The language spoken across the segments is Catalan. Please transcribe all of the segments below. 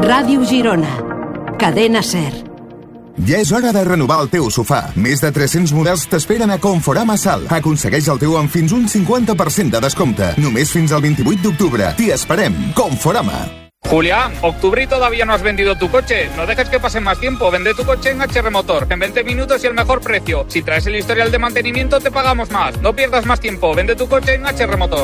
Ràdio Girona. Cadena SER. Ja és hora de renovar el teu sofà. Més de 300 models t'esperen a Conforama Sal. Aconsegueix el teu amb fins un 50% de descompte. Només fins al 28 d'octubre. T'hi esperem. Conforama. Julián, octubre y todavía no has vendido tu coche. No dejes que pase más tiempo. Vende tu coche en HR Motor. En 20 minutos y el mejor precio. Si traes el historial de mantenimiento, te pagamos más. No pierdas más tiempo. Vende tu coche en HR Motor.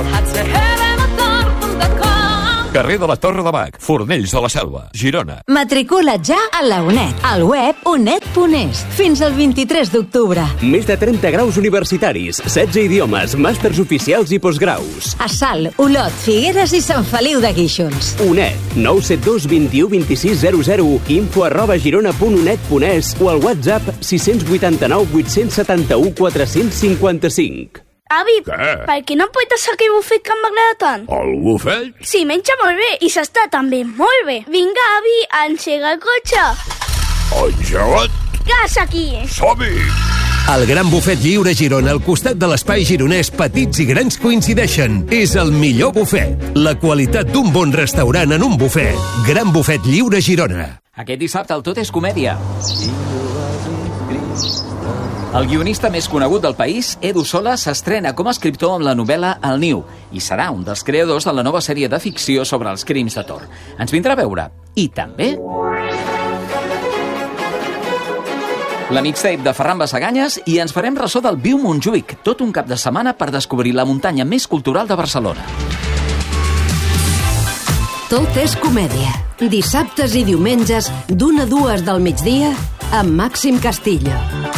Carrer de la Torre de Bac, Fornells de la Selva, Girona. Matricula't ja a la UNED, al web unet.es, fins al 23 d'octubre. Més de 30 graus universitaris, 16 idiomes, màsters oficials i postgraus. A Salt, Olot, Figueres i Sant Feliu de Guíxols. UNED, 972 21 26 00, info@girona.unet.es o al WhatsApp 689 871 455. Avi, per què no em portes aquell bufet que m'agrada tant? El bufet? Sí, menja molt bé i s'està també molt bé. Vinga, avi, engega el cotxe. Engegat? Gas aquí. Som-hi! El Gran Bufet Lliure Girona, al costat de l'espai gironès, petits i grans coincideixen. És el millor bufet. La qualitat d'un bon restaurant en un bufet. Gran Bufet Lliure Girona. Aquest dissabte el Tot és comèdia. El guionista més conegut del país, Edu Sola, s'estrena com a escriptor amb la novel·la El Niu i serà un dels creadors de la nova sèrie de ficció sobre els crims de Tor. Ens vindrà a veure. I també la mixtape de Ferran Basaganyes i ens farem ressò del Viu Montjuïc, tot un cap de setmana per descobrir la muntanya més cultural de Barcelona. Tot és comèdia. Dissabtes i diumenges, d'1 a 2 del migdia, amb Màxim Castillo.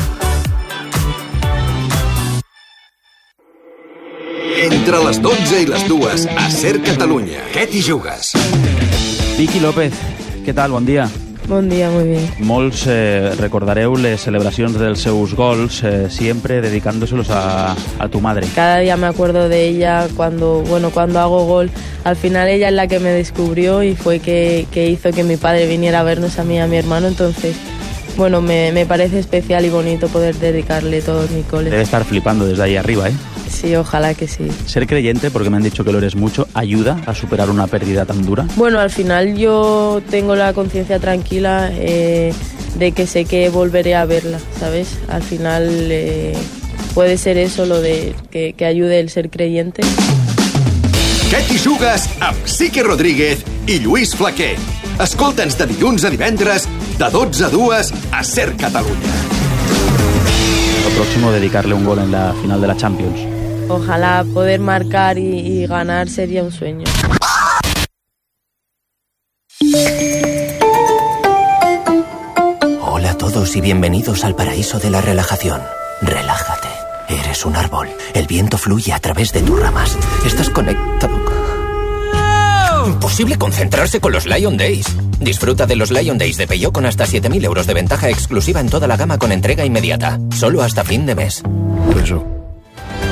Entre les 12 i les 2, a SER Catalunya. Què t'hi jugues? Vicky López, què tal? Bon dia. Bon dia, muy bien. Molts recordareu les celebracions dels seus gols, siempre dedicándoselos a tu madre. Cada día me acuerdo de ella cuando hago gol. Al final ella es la que me descubrió y fue que hizo que mi padre viniera a vernos a mí y a mi hermano. Entonces, bueno, me parece especial y bonito poder dedicarle todos mis goles. Debe estar flipando desde ahí arriba, ¿eh? Sí, ojalá que sí. Ser creyente, porque me han dicho que lo eres mucho, ¿ayuda a superar una pérdida tan dura? Bueno, al final yo tengo la conciencia tranquila de que sé que volveré a verla, ¿sabes? Al final puede ser eso lo de que ayude el ser creyente. Què t'hi jugues amb Sique Rodríguez i Lluís Flaquer? Escolta'ns de dilluns a divendres, de 12 a 2, a SER Catalunya. Lo próximo, dedicarle un gol en la final de la Champions. Ojalá poder marcar y ganar sería un sueño. Hola a todos y bienvenidos al paraíso de la relajación. Relájate. Eres un árbol. El viento fluye a través de tus ramas. Estás conectado. Imposible concentrarse con los Lion Days. Disfruta de los Lion Days de Peugeot con hasta 7.000 euros de ventaja exclusiva en toda la gama con entrega inmediata. Solo hasta fin de mes. Eso.